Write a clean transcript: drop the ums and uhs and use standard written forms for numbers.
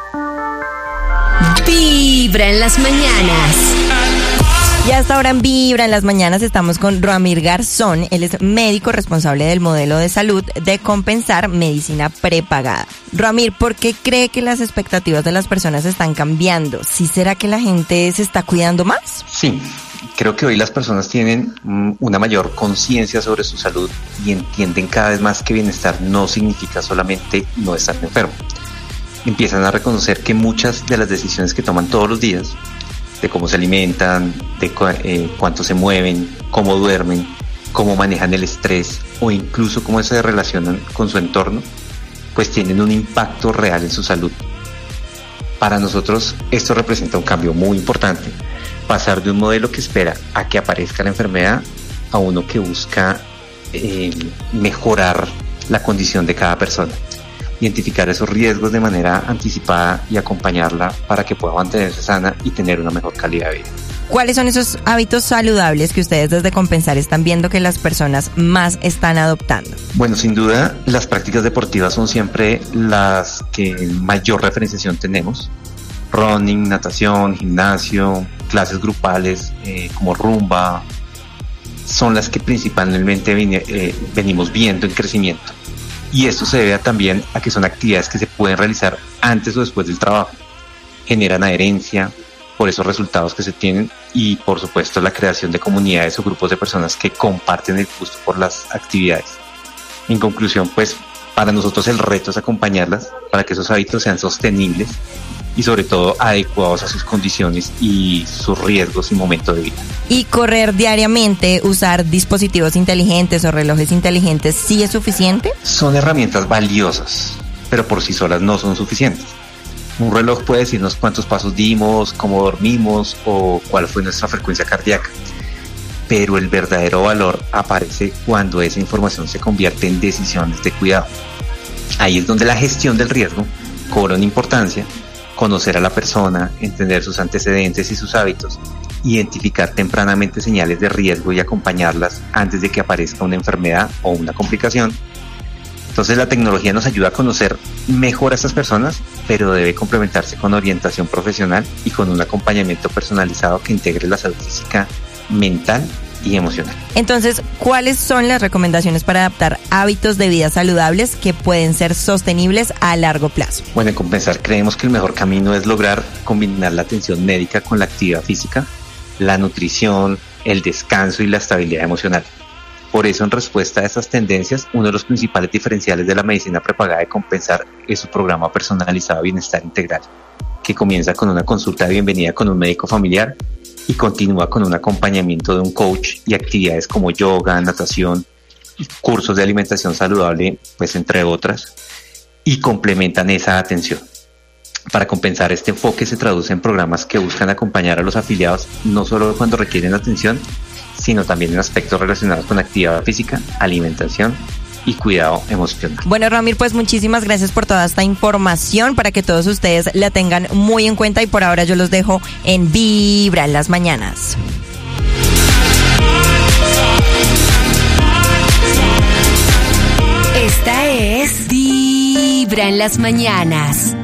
Vibra en las mañanas. Y hasta ahora en Vibra en las mañanas estamos con Roamir Garzón. Él es médico responsable del modelo de salud de Compensar Medicina Prepagada. Roamir, ¿por qué cree que las expectativas de las personas están cambiando? ¿Sí será que la gente se está cuidando más? Sí, creo que hoy las personas tienen una mayor conciencia sobre su salud y entienden cada vez más que bienestar no significa solamente no estar enfermo. Empiezan a reconocer que muchas de las decisiones que toman todos los días, de cómo se alimentan, de cuánto se mueven, cómo duermen, cómo manejan el estrés o incluso cómo se relacionan con su entorno, pues tienen un impacto real en su salud. Para nosotros esto representa un cambio muy importante, pasar de un modelo que espera a que aparezca la enfermedad a uno que busca mejorar la condición de cada persona. Identificar esos riesgos de manera anticipada y acompañarla para que pueda mantenerse sana y tener una mejor calidad de vida. ¿Cuáles son esos hábitos saludables que ustedes desde Compensar están viendo que las personas más están adoptando? Bueno, sin duda, las prácticas deportivas son siempre las que mayor referenciación tenemos. Running, natación, gimnasio, clases grupales como rumba, son las que principalmente venimos viendo en crecimiento. Y esto se debe también a que son actividades que se pueden realizar antes o después del trabajo. Generan adherencia por esos resultados que se tienen y, por supuesto, la creación de comunidades o grupos de personas que comparten el gusto por las actividades. En conclusión, pues, para nosotros el reto es acompañarlas para que esos hábitos sean sostenibles y, sobre todo, adecuados a sus condiciones y sus riesgos y momento de vida. ¿Y correr diariamente, usar dispositivos inteligentes o relojes inteligentes, sí es suficiente? Son herramientas valiosas, pero por sí solas no son suficientes. Un reloj puede decirnos cuántos pasos dimos, cómo dormimos o cuál fue nuestra frecuencia cardíaca. Pero el verdadero valor aparece cuando esa información se convierte en decisiones de cuidado. Ahí es donde la gestión del riesgo cobra una importancia. Conocer a la persona, entender sus antecedentes y sus hábitos, identificar tempranamente señales de riesgo y acompañarlas antes de que aparezca una enfermedad o una complicación. Entonces la tecnología nos ayuda a conocer mejor a estas personas, pero debe complementarse con orientación profesional y con un acompañamiento personalizado que integre la salud física, mental y emocional. Entonces, ¿cuáles son las recomendaciones para adaptar hábitos de vida saludables que pueden ser sostenibles a largo plazo? Bueno, en Compensar creemos que el mejor camino es lograr combinar la atención médica con la actividad física, la nutrición, el descanso y la estabilidad emocional. Por eso, en respuesta a estas tendencias, uno de los principales diferenciales de la medicina prepagada de Compensar es su programa personalizado de bienestar integral, que comienza con una consulta de bienvenida con un médico familiar y continúa con un acompañamiento de un coach y actividades como yoga, natación, cursos de alimentación saludable, pues entre otras, y complementan esa atención. Para Compensar, este enfoque se traduce en programas que buscan acompañar a los afiliados no solo cuando requieren atención, sino también en aspectos relacionados con actividad física, alimentación y cuidado emocional. Bueno, Roamir, pues muchísimas gracias por toda esta información para que todos ustedes la tengan muy en cuenta y por ahora yo los dejo en Vibra en las mañanas. Esta es Vibra en las mañanas.